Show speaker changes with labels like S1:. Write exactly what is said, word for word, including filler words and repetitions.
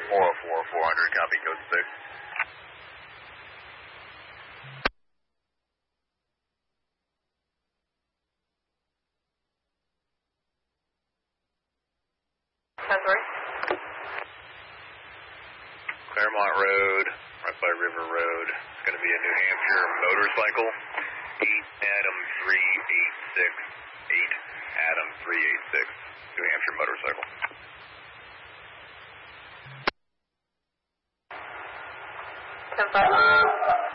S1: four oh four, four hundred, copy, code six.
S2: Sorry.
S1: Claremont Road, right by River Road. It's going to be a New Hampshire motorcycle. eight Adam three eight six. eight Adam three eight six. New Hampshire motorcycle.
S2: ten five.